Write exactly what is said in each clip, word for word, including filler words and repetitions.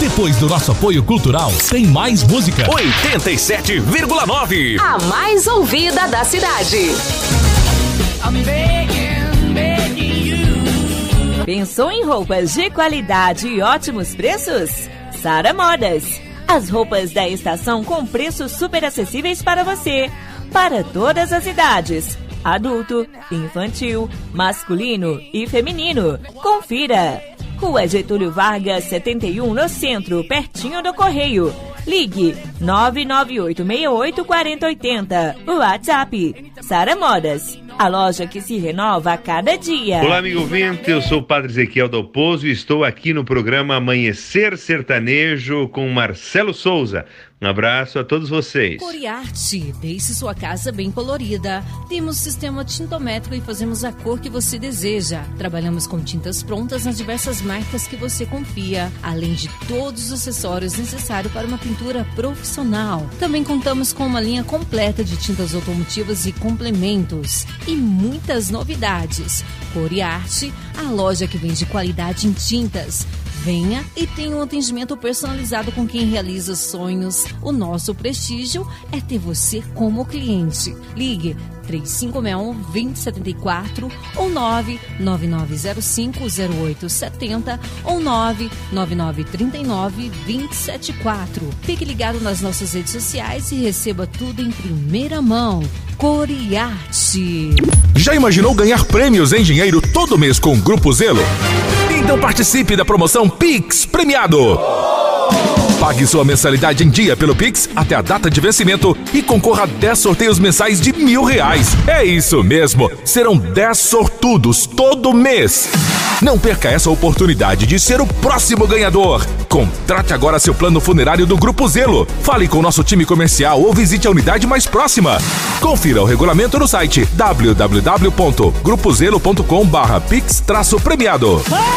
Depois do nosso apoio cultural, tem mais música. oitenta e sete vírgula nove. A mais ouvida da cidade. Pensou em roupas de qualidade e ótimos preços? Sara Modas. As roupas da estação com preços super acessíveis para você. Para todas as idades. Adulto, infantil, masculino e feminino. Confira. Rua Getúlio Vargas, setenta e um, no centro, pertinho do Correio. Ligue nove nove oito seis oito quatro zero oito zero. WhatsApp. Sara Modas. A loja que se renova a cada dia. Olá, amigo ouvinte, eu sou o Padre Ezequiel Dalpozo e estou aqui no programa Amanhecer Sertanejo com Marcelo Souza. Um abraço a todos vocês. Coriarte, deixe sua casa bem colorida. Temos sistema tintométrico e fazemos a cor que você deseja. Trabalhamos com tintas prontas nas diversas marcas que você confia, além de todos os acessórios necessários para uma pintura profissional. Também contamos com uma linha completa de tintas automotivas e complementos. E muitas novidades. Coriarte, a loja que vende qualidade em tintas. Venha e tenha um atendimento personalizado com quem realiza sonhos. O nosso prestígio é ter você como cliente. Ligue três cinco seis um, dois zero sete quatro ou nove nove nove zero cinco zero oito sete zero ou nove nove nove três nove dois zero sete quatro. Fique ligado nas nossas redes sociais e receba tudo em primeira mão. Coriarte. Já imaginou ganhar prêmios em dinheiro todo mês com o Grupo Zelo? Então participe da promoção Pix Premiado. Pague sua mensalidade em dia pelo Pix até a data de vencimento e concorra a dez sorteios mensais de mil reais. É isso mesmo, serão dez sortudos todo mês. Não perca essa oportunidade de ser o próximo ganhador. Contrate agora seu plano funerário do Grupo Zelo. Fale com o nosso time comercial ou visite a unidade mais próxima. Confira o regulamento no site w w w ponto grupo zelo ponto com barra pix traço premiado.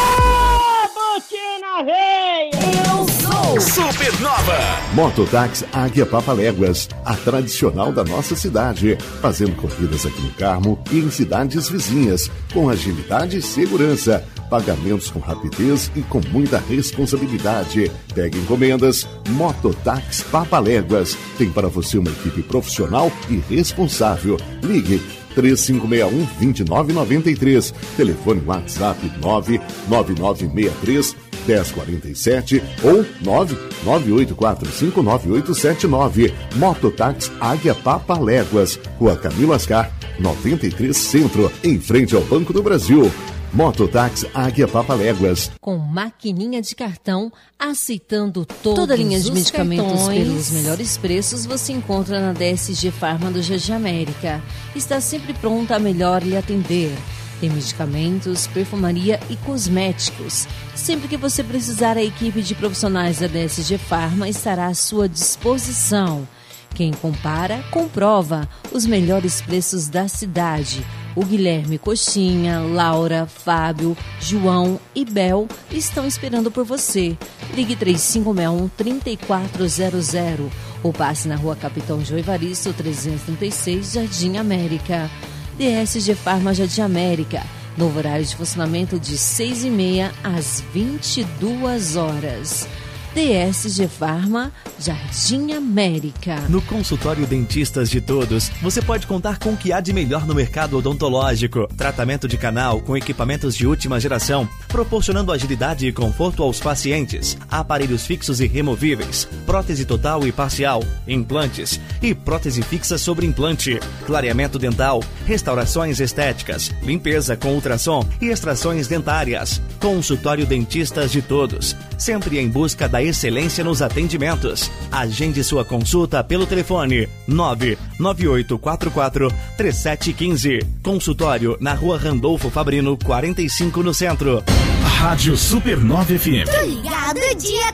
Supernova. Mototáxi Águia Papaléguas, a tradicional da nossa cidade, fazendo corridas aqui no Carmo e em cidades vizinhas, com agilidade e segurança, pagamentos com rapidez e com muita responsabilidade. Pegue encomendas. Mototáxi Papaléguas tem para você uma equipe profissional e responsável. Ligue três cinco seis um, dois nove nove três, telefone WhatsApp nove nove nove seis três dez quarenta e sete ou nove nove oito quatro cinco nove oito sete nove. Mototáxi Águia Papaléguas, Rua Camilo Ascar, noventa e três Centro, em frente ao Banco do Brasil. Mototáxi Águia Papaléguas. Com maquininha de cartão, aceitando todos toda a linha de medicamentos cartões. Pelos melhores preços você encontra na D S G Farma do Jardim América. Está sempre pronta a melhor lhe atender. Tem medicamentos, perfumaria e cosméticos. Sempre que você precisar, a equipe de profissionais da D S G Farma estará à sua disposição. Quem compara, comprova os melhores preços da cidade. O Guilherme Coxinha, Laura, Fábio, João e Bel estão esperando por você. Ligue três cinco seis um, três quatro zero zero ou passe na Rua Capitão João Evaristo, trezentos e trinta e seis, Jardim América. D S G Farma Jardim América. Novo horário de funcionamento de seis e meia às vinte e duas horas. D S G Farma, Jardim América. No consultório Dentistas de Todos, você pode contar com o que há de melhor no mercado odontológico. Tratamento de canal com equipamentos de última geração, proporcionando agilidade e conforto aos pacientes. Aparelhos fixos e removíveis, prótese total e parcial, implantes e prótese fixa sobre implante. Clareamento dental, restaurações estéticas, limpeza com ultrassom e extrações dentárias. Consultório Dentistas de Todos, sempre em busca da excelência nos atendimentos. Agende sua consulta pelo telefone nove nove oito quatro quatro três sete um cinco. Consultório na Rua Randolfo Fabrino, quarenta e cinco, no centro. Rádio Supernova F M. Tô ligado o dia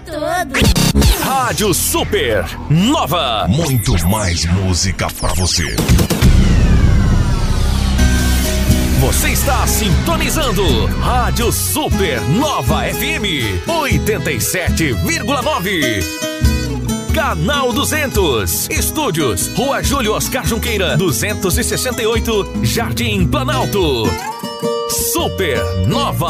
todo. Rádio Supernova. Muito mais música pra você. Você está sintonizando Rádio Supernova F M oitenta e sete vírgula nove. Canal duzentos. Estúdios, Rua Júlio Oscar Junqueira, duzentos e sessenta e oito, Jardim Planalto. Supernova.